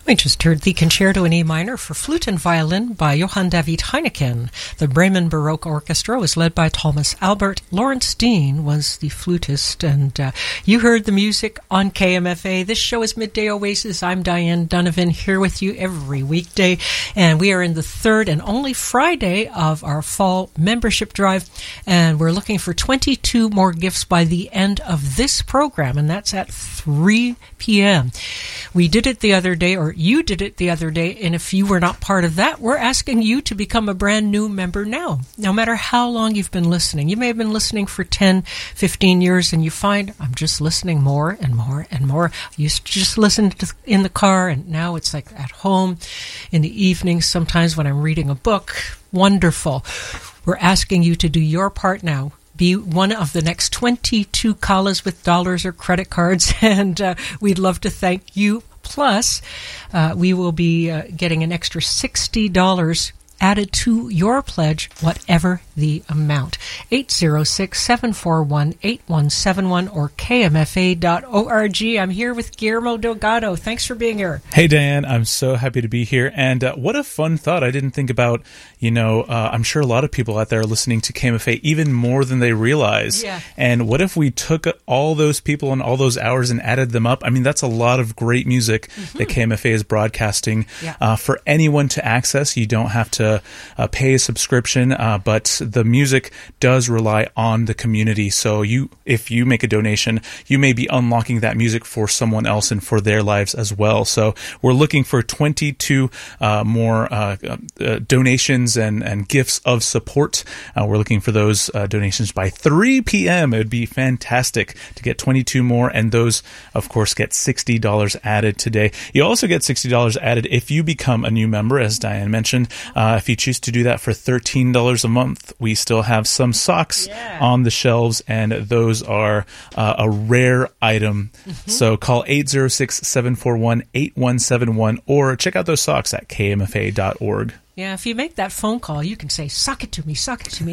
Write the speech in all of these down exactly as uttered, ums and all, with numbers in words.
We just heard the Concerto in E minor for flute and violin by Johann David Heineken. The Bremen Baroque Orchestra was led by Thomas Albert. Lawrence Dean was the flutist, and uh, you heard the music on K M F A. This show is Midday Oasis. I'm Diane Donovan, here with you every weekday, and we are in the third and only Friday of our fall membership drive, and we're looking for twenty-two more gifts by the end of this program, and that's at three p.m. We did it the other day, or you did it the other day, and if you were not part of that, we're asking you to become a brand new member now. No matter how long you've been listening, you may have been listening for ten, fifteen years, and you find, I'm just listening more and more and more. I used to just listen to in the car, and now it's like at home, in the evenings, sometimes when I'm reading a book. Wonderful. We're asking you to do your part now. Be one of the next twenty-two callas with dollars or credit cards, and uh, we'd love to thank you. Plus, uh, we will be uh, getting an extra sixty dollars added to your pledge, whatever the amount. eight zero six, seven four one, eight one seven one or K M F A dot org. I'm here with Guillermo Delgado. Thanks for being here. Hey, Diane. I'm so happy to be here. And uh, what a fun thought. I didn't think about, you know, uh, I'm sure a lot of people out there are listening to K M F A even more than they realize. Yeah. And what if we took all those people and all those hours and added them up? I mean, that's a lot of great music mm-hmm. that K M F A is broadcasting yeah. uh, for anyone to access. You don't have to Uh, pay a subscription, uh, but the music does rely on the community. So you, if you make a donation, you may be unlocking that music for someone else and for their lives as well. So we're looking for twenty-two uh, more uh, uh, donations and, and gifts of support. Uh, we're looking for those uh, donations by three p.m. It would be fantastic to get twenty-two more, and those, of course, get sixty dollars added today. You also get sixty dollars added if you become a new member, as Diane mentioned. Uh, if you choose to do that for thirteen dollars a month, we still have some socks yeah. on the shelves, and those are uh, a rare item. Mm-hmm. So call eight zero six, seven four one, eight one seven one or check out those socks at K M F A dot org. Yeah, if you make that phone call, you can say, sock it to me, sock it to me.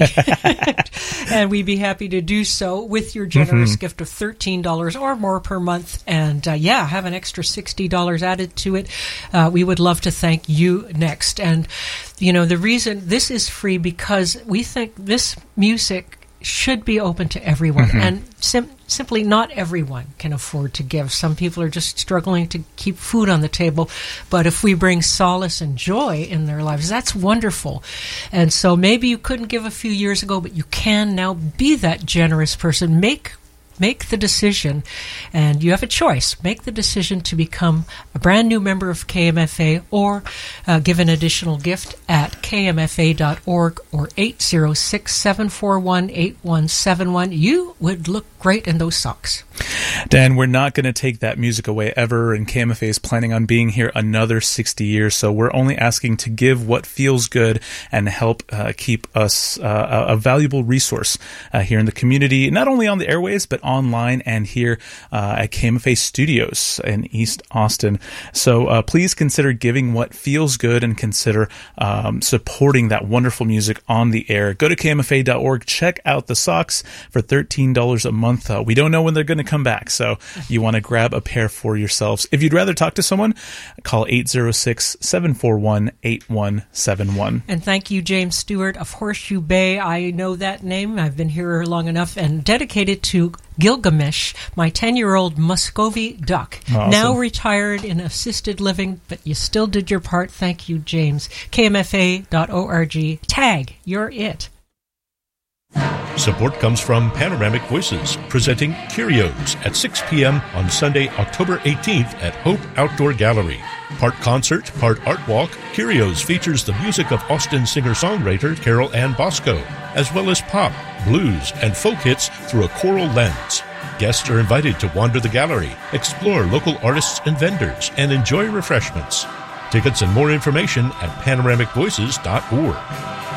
And we'd be happy to do so with your generous mm-hmm. gift of thirteen dollars or more per month. And, uh, yeah, have an extra sixty dollars added to it. Uh, we would love to thank you next. And, you know, the reason this is free because we think this music should be open to everyone. Mm-hmm. And sim- simply not everyone can afford to give. Some people are just struggling to keep food on the table. But if we bring solace and joy in their lives, that's wonderful. And so maybe you couldn't give a few years ago, but you can now be that generous person. Make Make the decision, and you have a choice. Make the decision to become a brand new member of K M F A or uh, give an additional gift at K M F A dot org or eight zero six, seven four one, eight one seven one. You would look great in those socks. Dan, we're not going to take that music away ever, and K M F A is planning on being here another sixty years, so we're only asking to give what feels good and help uh, keep us uh, a valuable resource uh, here in the community, not only on the airways, but online and here uh, at K M F A Studios in East Austin. So uh, please consider giving what feels good and consider um, supporting that wonderful music on the air. Go to K M F A dot org, check out the socks for thirteen dollars a month. Uh, we don't know when they're going to come back, so you want to grab a pair for yourselves. If you'd rather talk to someone, call eight zero six, seven four one, eight one seven one. And thank you, James Stewart of Horseshoe Bay. I know that name. I've been here long enough, and dedicated to Gilgamesh, my ten-year-old Muscovy duck. Awesome. Now retired in assisted living, but you still did your part. Thank you, James. K M F A dot org. Tag, you're it. Support comes from Panoramic Voices, presenting Curios at six p.m. on Sunday, October eighteenth at Hope Outdoor Gallery. Part concert, part art walk, Curios features the music of Austin singer-songwriter Carol Ann Bosco, as well as pop, blues, and folk hits through a choral lens. Guests are invited to wander the gallery, explore local artists and vendors, and enjoy refreshments. Tickets and more information at panoramic voices dot org.